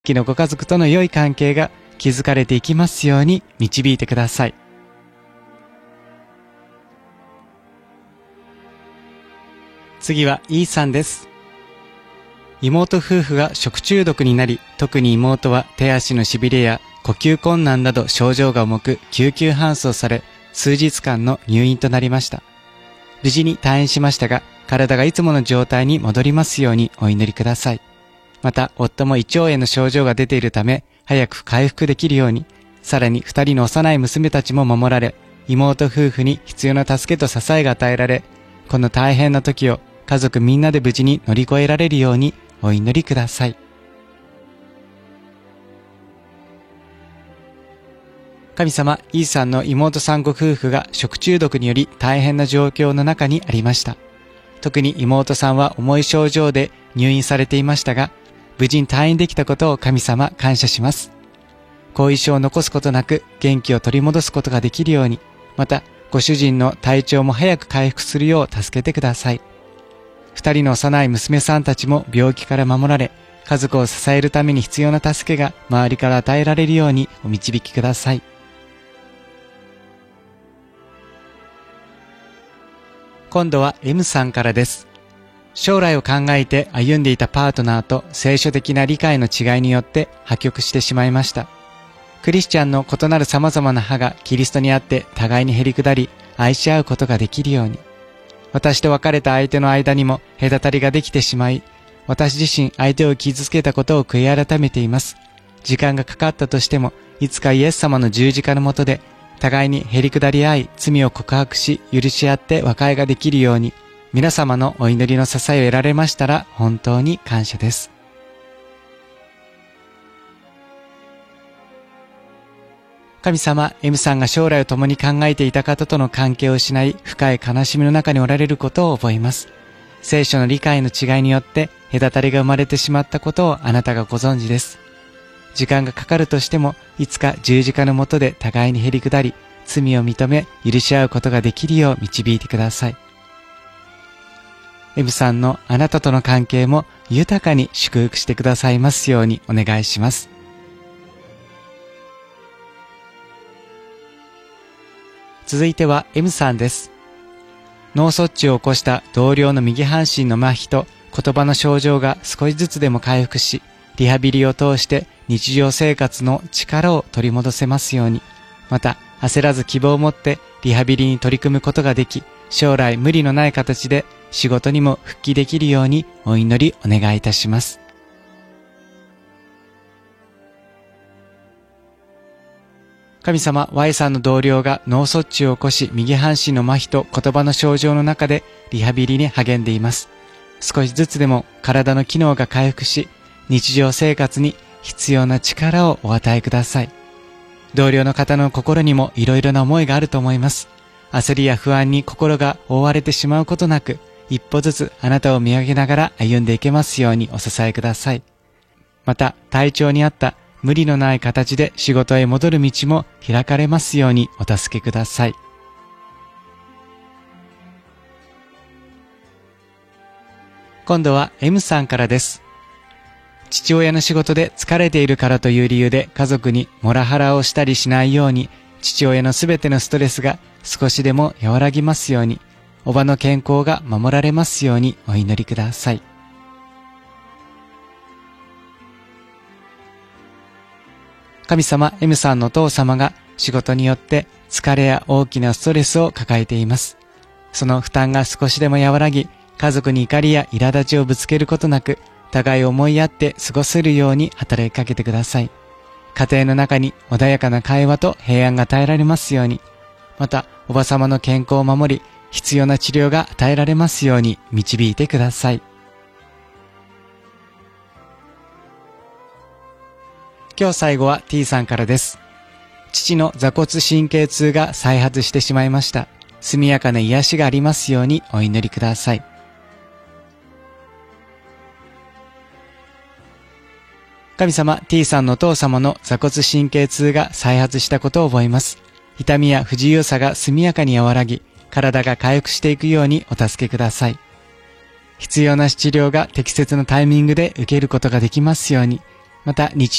きのご家族との良い関係が築かれていきますように導いてください。次は E さんです。妹夫婦が食中毒になり、特に妹は手足のしびれや呼吸困難など症状が重く救急搬送され、数日間の入院となりました。無事に退院しましたが、体がいつもの状態に戻りますようにお祈りください。また、夫も胃腸炎の症状が出ているため、早く回復できるように、さらに2人の幼い娘たちも守られ、妹夫婦に必要な助けと支えが与えられ、この大変な時を家族みんなで無事に乗り越えられるようにお祈りください。神様、イーさんの妹さんご夫婦が食中毒により大変な状況の中にありました。特に妹さんは重い症状で入院されていましたが、無事に退院できたことを神様感謝します。後遺症を残すことなく元気を取り戻すことができるように、またご主人の体調も早く回復するよう助けてください。2人の幼い娘さんたちも病気から守られ、家族を支えるために必要な助けが周りから与えられるようにお導きください。今度は M さんからです。将来を考えて歩んでいたパートナーと聖書的な理解の違いによって破局してしまいました。クリスチャンの異なる様々な派がキリストにあって互いにへり下り愛し合うことができるように。私と別れた相手の間にも隔たりができてしまい、私自身相手を傷つけたことを悔い改めています。時間がかかったとしても、いつかイエス様の十字架の下で互いにへり下り合い、罪を告白し許し合って和解ができるように、皆様のお祈りの支えを得られましたら本当に感謝です。神様、M さんが将来を共に考えていた方との関係を失い、深い悲しみの中におられることを覚えます。聖書の理解の違いによって隔たりが生まれてしまったことをあなたがご存知です。時間がかかるとしても、いつか十字架の下で互いにへり下り、罪を認め許し合うことができるよう導いてください。M さんのあなたとの関係も豊かに祝福してくださいますようにお願いします。続いては M さんです。脳卒中を起こした同僚の右半身の麻痺と言葉の症状が少しずつでも回復し、リハビリを通して日常生活の力を取り戻せますように、また焦らず希望を持ってリハビリに取り組むことができ、将来無理のない形で仕事にも復帰できるようにお祈りお願いいたします。神様、Y さんの同僚が脳卒中を起こし右半身の麻痺と言葉の症状の中でリハビリに励んでいます。少しずつでも体の機能が回復し、日常生活に必要な力をお与えください。同僚の方の心にもいろいろな思いがあると思います。焦りや不安に心が覆われてしまうことなく、一歩ずつあなたを見上げながら歩んでいけますようにお支えください。また、体調に合った無理のない形で仕事へ戻る道も開かれますようにお助けください。今度は M さんからです。父親の仕事で疲れているからという理由で家族にモラハラをしたりしないように、父親のすべてのストレスが少しでも和らぎますように、おばの健康が守られますようにお祈りください。神様、M さんのお父様が仕事によって疲れや大きなストレスを抱えています。その負担が少しでも和らぎ、家族に怒りや苛立ちをぶつけることなく、互いを思いやって過ごせるように働きかけてください。家庭の中に穏やかな会話と平安が与えられますように、またおばさまの健康を守り、必要な治療が与えられますように導いてください。今日最後は T さんからです。父の坐骨神経痛が再発してしまいました。速やかな癒しがありますようにお祈りください。神様、T さんのお父様の坐骨神経痛が再発したことを覚えます。痛みや不自由さが速やかに和らぎ、体が回復していくようにお助けください。必要な治療が適切なタイミングで受けることができますように、 また日